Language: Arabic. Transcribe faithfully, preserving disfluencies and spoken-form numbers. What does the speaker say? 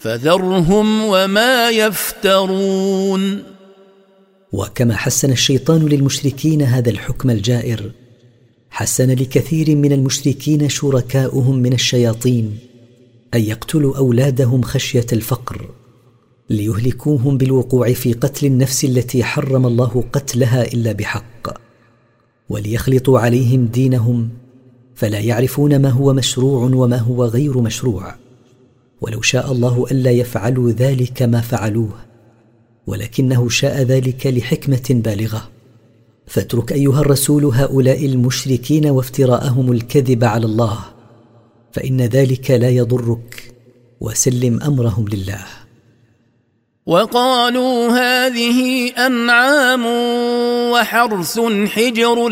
فذرهم وما يفترون. وكما حسن الشيطان للمشركين هذا الحكم الجائر، حسن لكثير من المشركين شركاؤهم من الشياطين أن يقتلوا أولادهم خشية الفقر، ليهلكوهم بالوقوع في قتل النفس التي حرم الله قتلها إلا بحق، وليخلطوا عليهم دينهم فلا يعرفون ما هو مشروع وما هو غير مشروع. ولو شاء الله ألا يفعلوا ذلك ما فعلوه، ولكنه شاء ذلك لحكمة بالغة. فاترك أيها الرسول هؤلاء المشركين وافتراءهم الكذب على الله، فإن ذلك لا يضرك، وسلم أمرهم لله. وقالوا هذه أنعام وحرث حجر